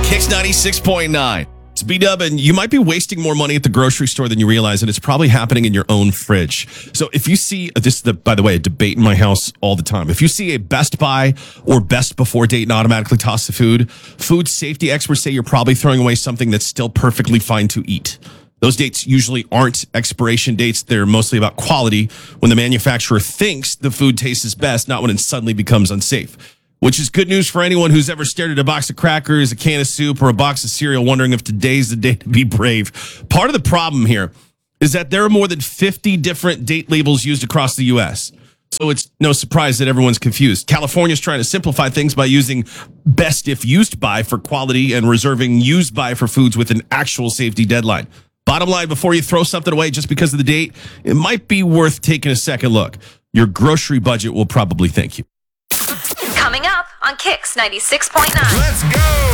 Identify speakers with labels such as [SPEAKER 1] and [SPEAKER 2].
[SPEAKER 1] Kicks 96.9. It's B-Dub, and you might be wasting more money at the grocery store than you realize, and it's probably happening in your own fridge. So if you see, this is, by the way, a debate in my house all the time. If you see a Best By or Best Before date and automatically toss the food safety experts say you're probably throwing away something that's still perfectly fine to eat. Those dates usually aren't expiration dates. They're mostly about quality when the manufacturer thinks the food tastes best, not when it suddenly becomes unsafe. Which is good news for anyone who's ever stared at a box of crackers, a can of soup, or a box of cereal wondering if today's the day to be brave. Part of the problem here is that there are more than 50 different date labels used across the U.S., so it's no surprise that everyone's confused. California's trying to simplify things by using best if used by for quality and reserving used by for foods with an actual safety deadline. Bottom line, before you throw something away just because of the date, it might be worth taking a second look. Your grocery budget will probably thank you.
[SPEAKER 2] Coming up on Kicks 96.9.
[SPEAKER 3] Let's go!